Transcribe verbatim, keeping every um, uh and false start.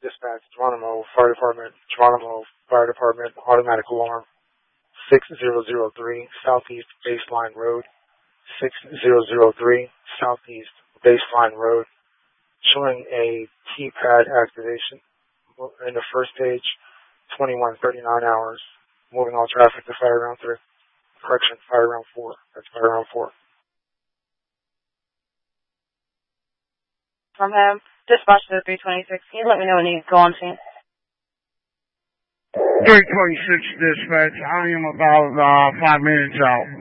Dispatch, Geronimo Fire Department, Geronimo Fire Department, automatic alarm, six zero zero three Southeast Baseline Road, six zero zero three Southeast Baseline Road, showing a keypad activation in the first page, twenty-one thirty-nine hours, moving all traffic to Fire Round three. Correction, Fire Round four. That's Fire Round four. From him, dispatch to the three twenty-six. Can you let me know when you go on scene? three twenty-six dispatch. I am about uh, five minutes out.